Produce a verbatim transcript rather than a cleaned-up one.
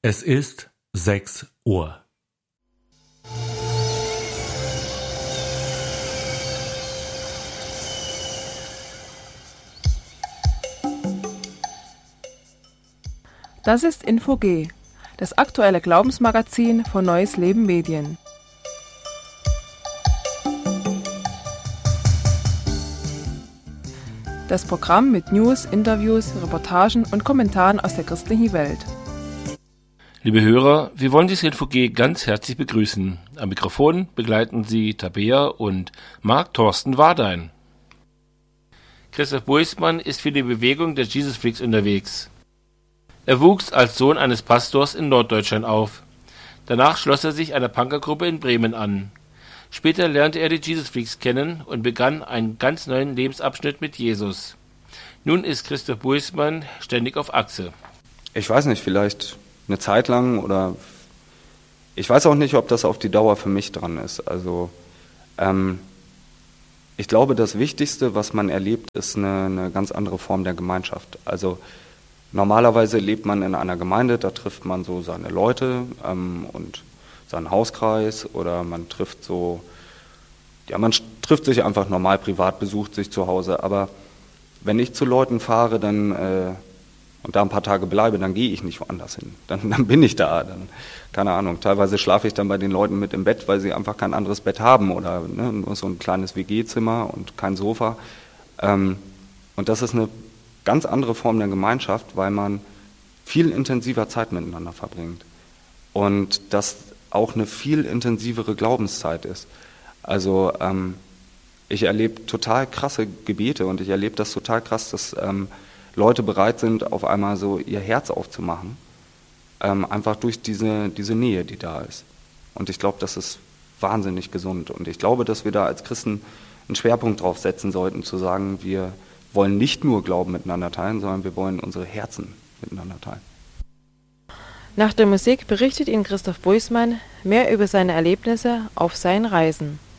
Es ist sechs Uhr. Das ist Info G, das aktuelle Glaubensmagazin von Neues Leben Medien. Das Programm mit News, Interviews, Reportagen und Kommentaren aus der christlichen Welt. Liebe Hörer, wir wollen dieses Info G ganz herzlich begrüßen. Am Mikrofon begleiten Sie Tabea und Marc Thorsten Wardein. Christoph Buismann ist für die Bewegung der Jesus Freaks unterwegs. Er wuchs als Sohn eines Pastors in Norddeutschland auf. Danach schloss er sich einer Punkergruppe in Bremen an. Später lernte er die Jesus Freaks kennen und begann einen ganz neuen Lebensabschnitt mit Jesus. Nun ist Christoph Buismann ständig auf Achse. Ich weiß nicht, vielleicht eine Zeit lang oder ich weiß auch nicht, ob das auf die Dauer für mich dran ist. Also ähm, ich glaube, das Wichtigste, was man erlebt, ist eine, eine ganz andere Form der Gemeinschaft. Also normalerweise lebt man in einer Gemeinde, da trifft man so seine Leute ähm, und seinen Hauskreis oder man trifft so, ja, man trifft sich einfach normal privat, besucht sich zu Hause. Aber wenn ich zu Leuten fahre, dann äh, und da ein paar Tage bleibe, dann gehe ich nicht woanders hin. Dann, dann bin ich da. Dann, keine Ahnung, teilweise schlafe ich dann bei den Leuten mit im Bett, weil sie einfach kein anderes Bett haben oder ne, nur so ein kleines W G-Zimmer und kein Sofa. Ähm, und das ist eine ganz andere Form der Gemeinschaft, weil man viel intensiver Zeit miteinander verbringt. Und das auch eine viel intensivere Glaubenszeit ist. Also ähm, ich erlebe total krasse Gebete und ich erlebe das total krass, dass ähm, Leute bereit sind, auf einmal so ihr Herz aufzumachen, ähm, einfach durch diese, diese Nähe, die da ist. Und ich glaube, das ist wahnsinnig gesund. Und ich glaube, dass wir da als Christen einen Schwerpunkt drauf setzen sollten, zu sagen, wir wollen nicht nur Glauben miteinander teilen, sondern wir wollen unsere Herzen miteinander teilen. Nach der Musik berichtet Ihnen Christoph Buismann mehr über seine Erlebnisse auf seinen Reisen.